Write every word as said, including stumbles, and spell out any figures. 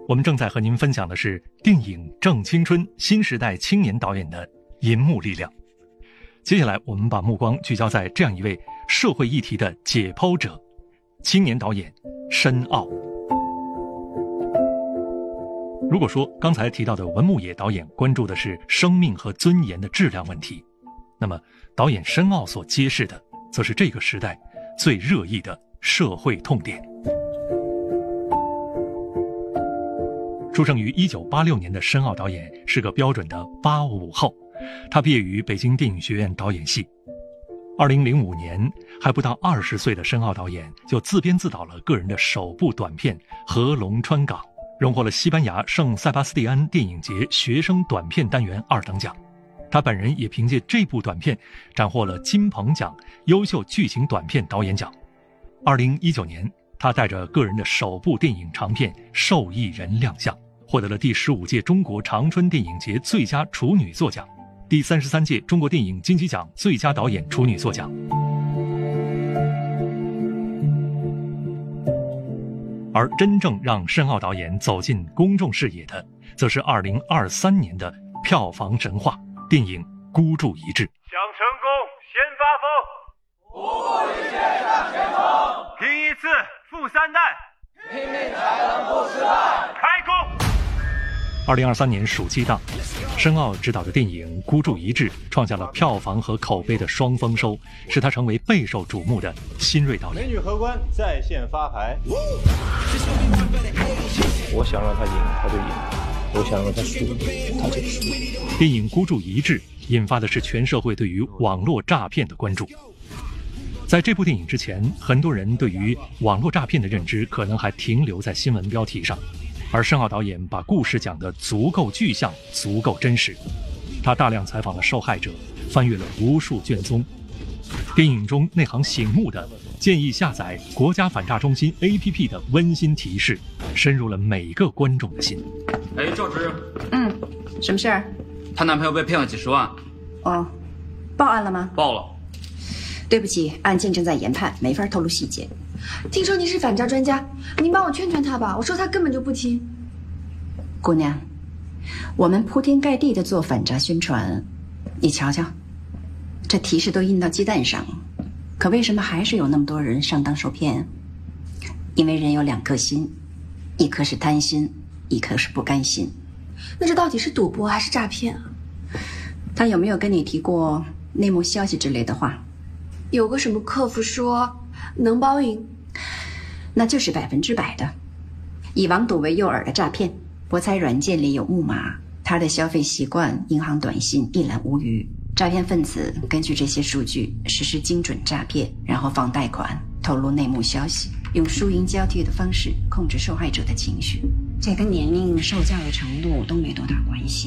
我们正在和您分享的是电影《正青春》新时代青年导演的银幕力量。接下来我们把目光聚焦在这样一位社会议题的解剖者，青年导演申奥。如果说刚才提到的文牧野导演关注的是生命和尊严的质量问题，那么导演申奥所揭示的则是这个时代最热议的社会痛点。出生于一九八六年的申奥导演是个标准的八五后，他毕业于北京电影学院导演系。二零零五年，还不到二十岁的申奥导演就自编自导了个人的首部短片《合龙川港》，荣获了西班牙圣塞巴斯蒂安电影节学生短片单元二等奖。他本人也凭借这部短片斩获了金鹏奖优秀剧情短片导演奖。二零一九年，他带着个人的首部电影长片《受益人》亮相，获得了第十五届中国长春电影节最佳处女作奖，第三十三届中国电影金鸡奖最佳导演处女作奖。而真正让申奥导演走进公众视野的，则是二零二三年的票房神话电影《孤注一掷》。 想成功，先发疯；不顾一切向前冲，拼一次，富三代，拼命才能不失败。开工。 二零二三年暑期档，申奥执导的电影《孤注一掷》创下了票房和口碑的双丰收，使他成为备受瞩目的新锐导演。 美女荷官在线发牌， 我想让他赢，他就赢；我想让他输，他就输。 电影《孤注一掷》引发的是全社会对于网络诈骗的关注。在这部电影之前，很多人对于网络诈骗的认知可能还停留在新闻标题上。而申奥导演把故事讲得足够具象，足够真实。他大量采访了受害者，翻阅了无数卷宗。电影中那行醒目的建议下载国家反诈中心 A P P 的温馨提示，深入了每个观众的心。 哎，赵直， 嗯，什么事儿？ 她男朋友被骗了几十万。 哦，报案了吗？ 报了。 对不起，案件正在研判，没法透露细节。 听说您是反诈专家，您帮我劝劝他吧。我说他根本就不听。 姑娘，我们铺天盖地的做反诈宣传，你瞧瞧，这提示都印到鸡蛋上，可为什么还是有那么多人上当受骗？因为人有两颗心，一颗是贪心，一颗是不甘心。 那这到底是赌博还是诈骗啊？ 他有没有跟你提过内幕消息之类的话？ 有个什么客服说能包赢， 那就是百分之百的。以网赌为诱饵的诈骗，博彩软件里有木马，他的消费习惯、银行短信一览无余。诈骗分子根据这些数据实施精准诈骗，然后放贷款、透露内幕消息，用输赢交替的方式控制受害者的情绪。这跟年龄、受教育程度都没多大关系。